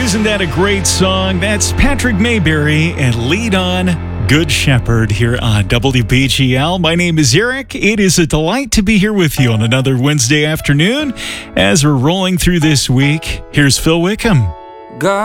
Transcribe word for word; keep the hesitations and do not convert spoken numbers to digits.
Isn't that a great song? That's Patrick Mayberry and Lead On, Good Shepherd here on W B G L. My name is Eric. It is a delight to be here with you on another Wednesday afternoon as we're rolling through this week. Here's Phil Wickham. God